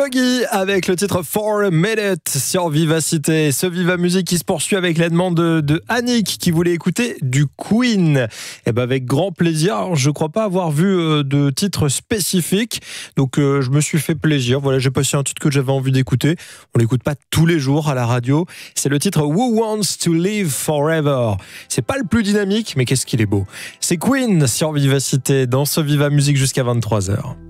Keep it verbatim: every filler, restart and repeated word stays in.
Foggy avec le titre For a Minute sur Vivacité. Ce Viva Musique qui se poursuit avec la demande de, de Annick qui voulait écouter du Queen. Et ben avec grand plaisir. Alors, je crois pas avoir vu euh, de titre spécifique, donc euh, je me suis fait plaisir. Voilà, j'ai passé un titre que j'avais envie d'écouter. On l'écoute pas tous les jours à la radio. C'est le titre Who Wants to Live Forever. C'est pas le plus dynamique, mais qu'est-ce qu'il est beau. C'est Queen sur Vivacité dans ce Viva Musique jusqu'à vingt-trois heures.